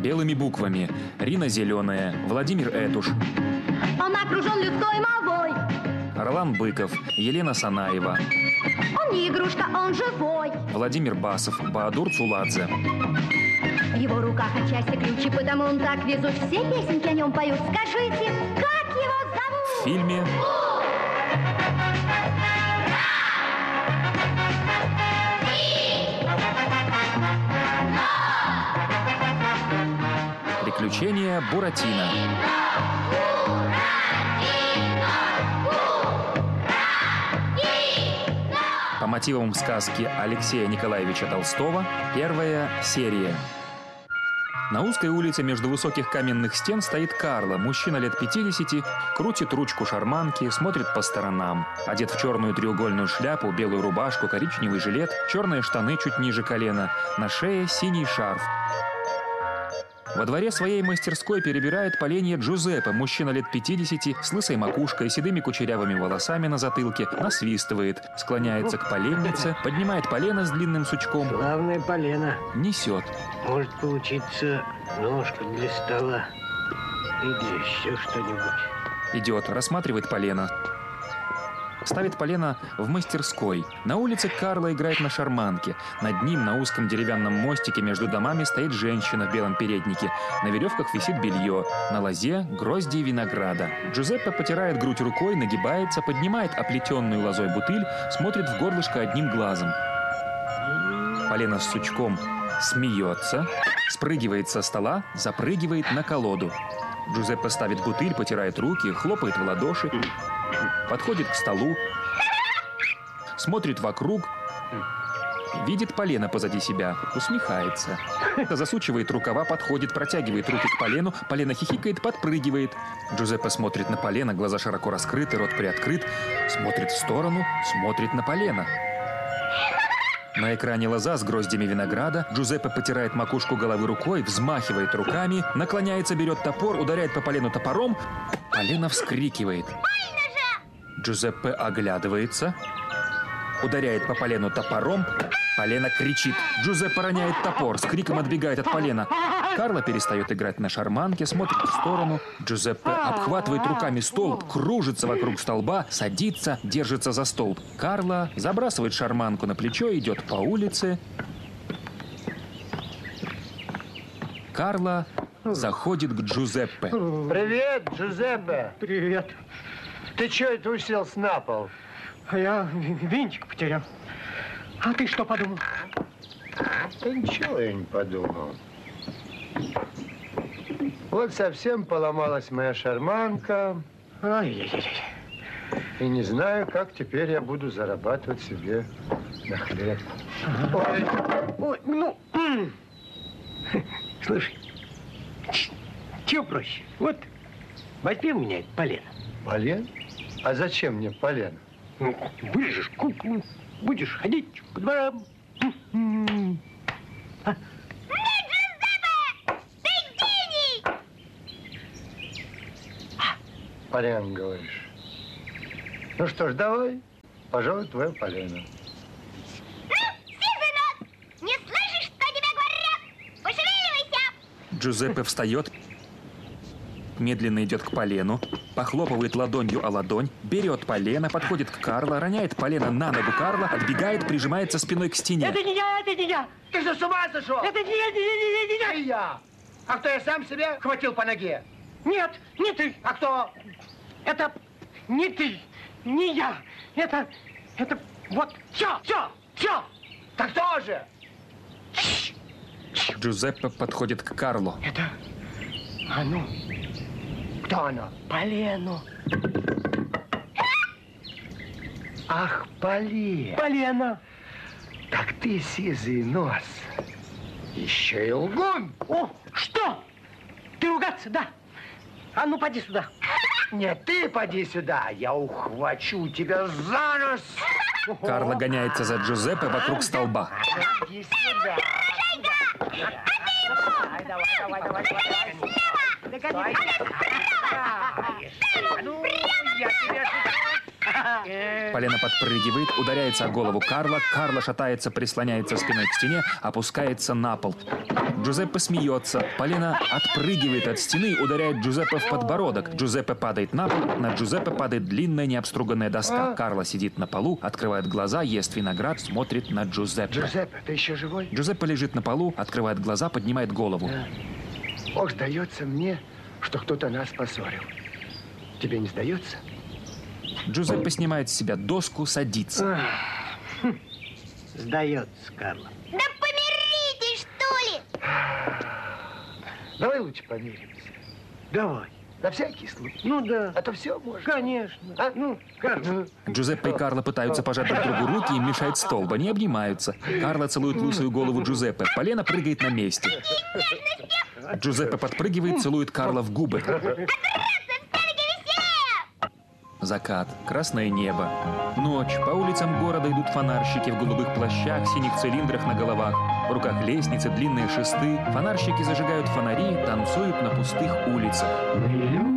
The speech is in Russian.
белыми буквами. Рина Зеленая, Владимир Этуш. Он окружен людской молвой. Ролан Быков, Елена Санаева. Он не игрушка, он живой. Владимир Басов, Баадур Цуладзе. В его руках отчасти ключи, потому он так везут. Все песенки о нем поют. Скажите, как его зовут? В фильме «Приключения Буратино». По мотивам сказки Алексея Николаевича Толстого, первая серия. На узкой улице между высоких каменных стен стоит Карло, мужчина лет 50, крутит ручку шарманки, смотрит по сторонам. Одет в черную треугольную шляпу, белую рубашку, коричневый жилет, черные штаны чуть ниже колена, на шее синий шарф. Во дворе своей мастерской перебирает поленья Джузеппе, мужчина лет 50, с лысой макушкой, седыми кучерявыми волосами на затылке, насвистывает, склоняется к поленнице, поднимает полено с длинным сучком. Главное полено. Несет. Может получиться ножка для стола или еще что-нибудь. Идет, рассматривает полено. Ставит полено в мастерской. На улице Карло играет на шарманке. Над ним на узком деревянном мостике между домами стоит женщина в белом переднике. На веревках висит белье. На лозе грозди винограда. Джузеппе потирает грудь рукой, нагибается, поднимает оплетенную лозой бутыль, смотрит в горлышко одним глазом. Полено с сучком смеется, спрыгивает со стола, запрыгивает на колоду. Джузеппе ставит бутыль, потирает руки, хлопает в ладоши, подходит к столу, смотрит вокруг, видит полено позади себя, усмехается. Засучивает рукава, подходит, протягивает руки к полену, полено хихикает, подпрыгивает. Джузеппе смотрит на полено, глаза широко раскрыты, рот приоткрыт, смотрит в сторону, смотрит на полено. На экране лоза с гроздями винограда. Джузеппе потирает макушку головы рукой, взмахивает руками, наклоняется, берет топор, ударяет по полену топором. Полено вскрикивает. Джузеппе оглядывается, ударяет по полену топором. Полено кричит. Джузеппе роняет топор, с криком отбегает от полена. Карло перестает играть на шарманке, смотрит в сторону. Джузеппе обхватывает руками столб, кружится вокруг столба, садится, держится за столб. Карло забрасывает шарманку на плечо, идет по улице. Карло заходит к Джузеппе. Привет, Джузеппе. Привет. Ты что это уселся на пол? А я винтик потерял. А ты что подумал? Да ничего я не подумал. Вот совсем поломалась моя шарманка. Ай-яй-яй. И не знаю, как теперь я буду зарабатывать себе на хлеб. Ой. Ой, ну... Слушай, чего проще? Вот, возьми у меня это полено. Полен? А зачем мне полено? Ну, вырежешь куклу, будешь ходить по дворам. Полен, говоришь. Ну что ж, давай, пожалуй, твое полено. Не слышишь, что тебе говорят? Пошевеливайся! Джузеппе встает, медленно идет к полену, похлопывает ладонью о ладонь, берет полено, подходит к Карло, роняет полено на ногу Карло, отбегает, прижимается спиной к стене. Это не я, это не я. Ты что, с ума сошел? Это не я, не я. И я. А кто, я сам себе хватил по ноге? Нет, не ты. А кто? Это не ты, не я. Это вот, все. Так кто же? Джузеппе подходит к Карло. Это оно. Кто оно? Полено. Ах, полен. Полено. Так ты сизый нос. Еще и лгун. О, что? Ты ругаться, да? А ну, поди сюда. Нет, ты поди сюда. Я ухвачу тебя за нос. Карло гоняется за Джузеппе вокруг столба. Иди сюда. Давай. Ну, я тебя Полено подпрыгивает, ударяется о голову Карла. Карло шатается, прислоняется спиной к стене, опускается на пол. Джузеппе смеется. Полено отпрыгивает от стены, ударяет Джузеппе в подбородок. Джузеппе падает на пол, на Джузеппе падает длинная необструганная доска. Карло сидит на полу, открывает глаза, ест виноград, смотрит на Джузеппе. Джузеппе, ты еще живой? Джузеппе лежит на полу, открывает глаза, поднимает голову. Ох, сдается мне, что кто-то нас поссорил. Тебе не сдается? Джузеппе снимает с себя доску, садится. Сдается, Карло. Да помиритесь, что ли? Давай лучше помиримся. Давай. На всякий случай. Ну да. А то все может. Конечно. А? Ну, Карло. Джузеппе и Карло пытаются пожать друг другу руки, им мешает столб, они обнимаются. Карло целует лысую голову Джузеппе. Полено прыгает на месте. Джузеппе подпрыгивает, целует Карло в губы. Закат, красное небо. Ночь. По улицам города идут фонарщики в голубых плащах, синих цилиндрах на головах. В руках лестницы, длинные шесты. Фонарщики зажигают фонари, танцуют на пустых улицах.